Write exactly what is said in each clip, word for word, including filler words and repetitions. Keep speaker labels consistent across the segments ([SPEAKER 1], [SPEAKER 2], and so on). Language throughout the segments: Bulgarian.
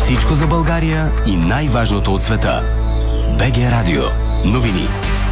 [SPEAKER 1] Всичко за България и най-важното от света. БГ Радио. Новини.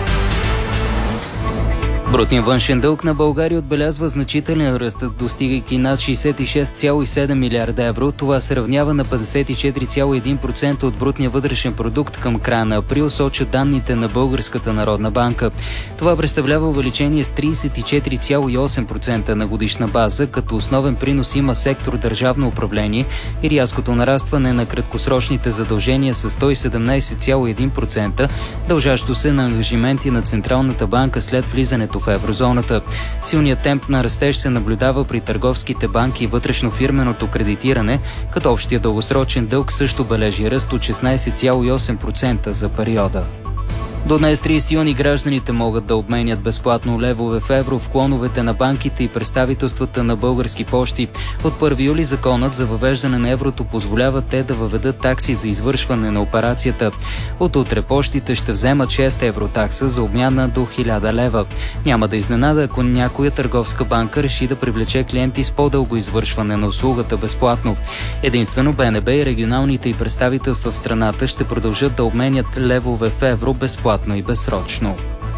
[SPEAKER 2] Брутният външен дълг на България отбелязва значителен ръст, достигайки над шейсет и шест цяло и седем милиарда евро. Това се равнява на петдесет и четири цяло и един процента от брутния вътрешен продукт към края на април, сочат данните на Българската народна банка. Това представлява увеличение с тридесет и четири цяло и осем процента на годишна база, като основен принос има сектор държавно управление и рязкото нарастване на краткосрочните задължения с сто и седемнадесет цяло и един процента, дължащо се на ангажименти на Централната банка след влизането в еврозоната. Силният темп на растеж се наблюдава при търговските банки и вътрешнофирменото кредитиране, като общия дългосрочен дълг също бележи ръст от шестнадесет цяло и осем процента за периода. До днес, тридесети юни, гражданите могат да обменят безплатно левове в евро в клоновете на банките и представителствата на Български пощи. От първи юли законът за въвеждане на еврото позволява те да въведат такси за извършване на операцията. От утре пощите ще вземат шест евро такса за обмяна до хиляда лева. Няма да изненада, ако някоя търговска банка реши да привлече клиенти с по-дълго извършване на услугата безплатно. Единствено БНБ и регионалните и представителства в страната ще продължат да обменят левове в евро безплатно и безсрочно.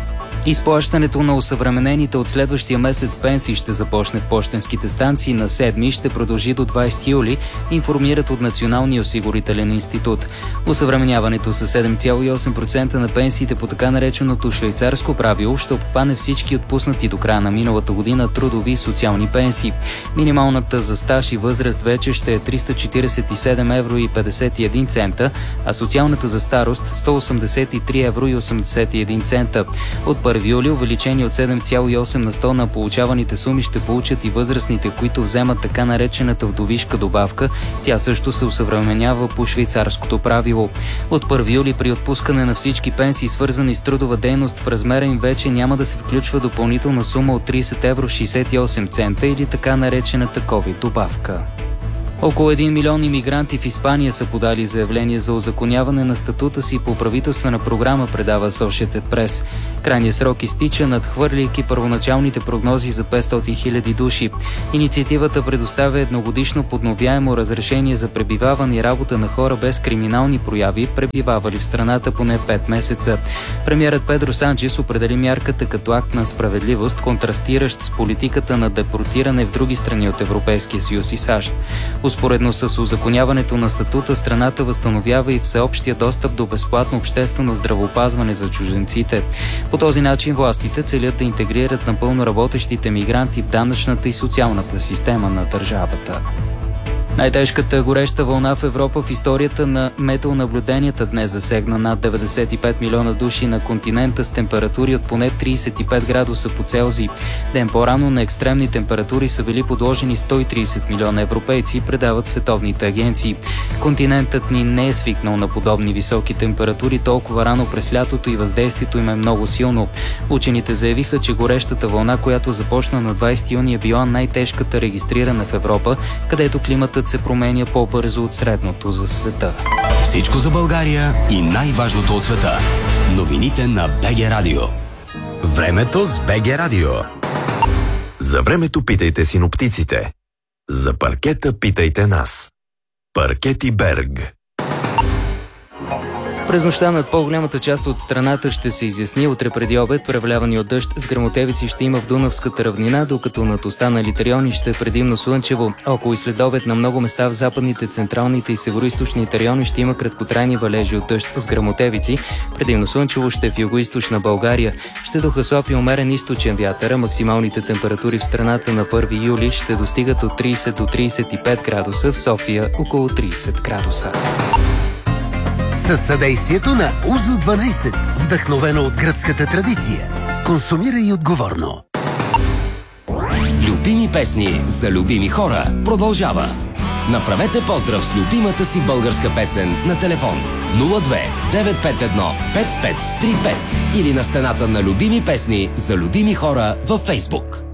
[SPEAKER 2] Изплащането на осъвременените от следващия месец пенсии ще започне в пощенските станции на седми и ще продължи до двадесети юли, информират от Националния осигурителен институт. Осъвременяването с седем цяло и осем процента на пенсиите по така нареченото швейцарско правило ще обхване всички отпуснати до края на миналата година трудови и социални пенсии. Минималната за стаж и възраст вече ще е триста четиридесет и седем евро и петдесет и един цента, а социалната за старост сто осемдесет и три евро и осемдесет и един цента. От първи юли увеличение от седем цяло и осем на сто на получаваните суми ще получат и възрастните, които вземат така наречената вдовишка добавка. Тя също се осъвременява по швейцарското правило. От първи юли при отпускане на всички пенсии, свързани с трудова дейност, в размера им вече няма да се включва допълнителна сума от тридесет евро шейсет и осем цента или така наречената ковид добавка. Около един милион имигранти в Испания са подали заявление за узаконяване на статута си по правителствена програма, предава Associated Press. Крайният срок изтича, надхвърляйки първоначалните прогнози за петстотин хиляди души. Инициативата предоставя едногодишно подновяемо разрешение за пребиваване и работа на хора без криминални прояви, пребивавали в страната поне пет месеца. Премиерът Педро Санчес определи мярката като акт на справедливост, контрастиращ с политиката на депортиране в други страни от Европейския съюз и САЩ. Успоредно с узаконяването на статута, страната възстановява и всеобщия достъп до безплатно обществено здравеопазване за чужденците. По този начин властите целят да интегрират напълно работещите мигранти в данъчната и социалната система на държавата. Най-тежката гореща вълна в Европа в историята на метеонаблюденията днес засегна над деветдесет и пет милиона души на континента с температури от поне тридесет и пет градуса по Целзий. Ден по-рано на екстремни температури са били подложени сто и тридесет милиона европейци, предават световните агенции. Континентът ни не е свикнал на подобни високи температури толкова рано през лятото и въздействието им е много силно. Учените заявиха, че горещата вълна, която започна на двадесети юни, е била най-тежката регистрирана в Европа, където климатът се променя по-бързо от средното за света.
[SPEAKER 1] Всичко за България и най-важното от света. Новините на БГ Радио. Времето с БГ Радио.
[SPEAKER 3] За времето питайте синоптиците. За паркета питайте нас. Паркети Берг.
[SPEAKER 2] През нощта над по-голямата част от страната ще се изясни. Утре преди обед превалявани от дъжд с гръмотевици ще има в Дунавската равнина, докато над останалите райони ще е предимно слънчево. Около и следобед на много места в западните, централните и североизточните райони ще има краткотрайни валежи от дъжд с гръмотевици. Предимно слънчево ще е в югоизточна България. Ще духа слаб и умерен източен вятър. Максималните температури в страната на първи юли ще достигат от тридесет до тридесет и пет градуса, в София около тридесет градуса.
[SPEAKER 4] Със съдействието на Узо дванадесет, вдъхновено от гръцката традиция. Консумирай отговорно.
[SPEAKER 1] Любими песни за любими хора продължава. Направете поздрав с любимата си българска песен на телефон нула две девет пет едно пет пет три пет или на стената на любими песни за любими хора във Фейсбук.